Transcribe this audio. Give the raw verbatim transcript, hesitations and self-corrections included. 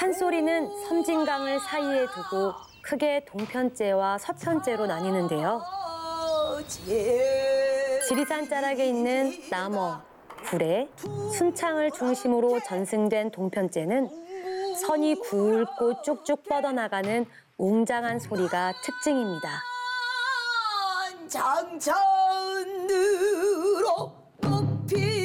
판소리는 섬진강을 사이에 두고 크게 동편제와 서편제로 나뉘는데요. 지리산 자락에 있는 남어, 구례, 순창을 중심으로 전승된 동편제는 선이 굵고 쭉쭉 뻗어나가는 웅장한 소리가 특징입니다. 장천으로 높이